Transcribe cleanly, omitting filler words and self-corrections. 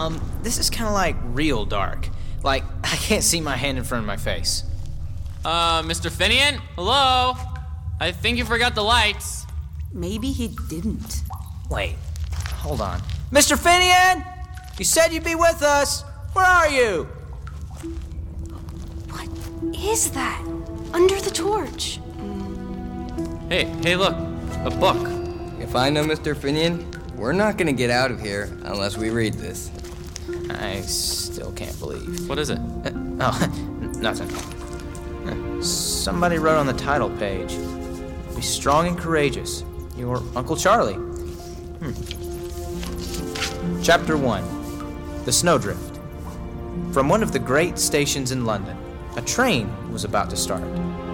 This is kind of like real dark. Like, I can't see my hand in front of my face. Mr. Finian? Hello? I think you forgot the lights. Maybe he didn't. Wait, hold on. Mr. Finian! You said you'd be with us! Where are you? What is that? Under the torch. Hey, look. A book. If I know Mr. Finian, we're not gonna get out of here unless we read this. I still can't believe. What is it? Nothing. Somebody wrote on the title page, "Be strong and courageous. Your Uncle Charlie." Chapter 1. The Snowdrift. From one of the great stations in London, a train was about to start.